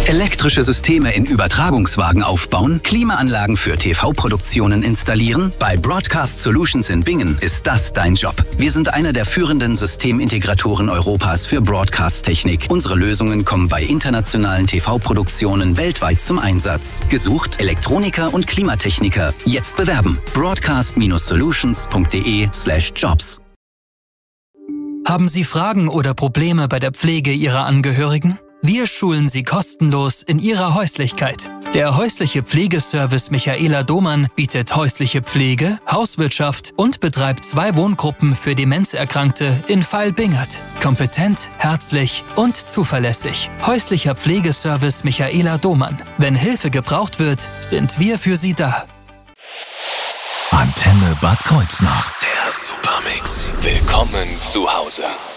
Elektrische Systeme in Übertragungswagen aufbauen? Klimaanlagen für TV-Produktionen installieren? Bei Broadcast Solutions in Bingen ist das dein Job. Wir sind einer der führenden Systemintegratoren Europas für Broadcast-Technik. Unsere Lösungen kommen bei internationalen TV-Produktionen weltweit zum Einsatz. Gesucht Elektroniker und Klimatechniker. Jetzt bewerben. broadcast-solutions.de/jobs. Haben Sie Fragen oder Probleme bei der Pflege Ihrer Angehörigen? Wir schulen Sie kostenlos in Ihrer Häuslichkeit. Der häusliche Pflegeservice Michaela Domann bietet häusliche Pflege, Hauswirtschaft und betreibt 2 Wohngruppen für Demenzerkrankte in Vail-Bingert. Kompetent, herzlich und zuverlässig. Häuslicher Pflegeservice Michaela Domann. Wenn Hilfe gebraucht wird, sind wir für Sie da. Antenne Bad Kreuznach. Der Supermix. Willkommen zu Hause.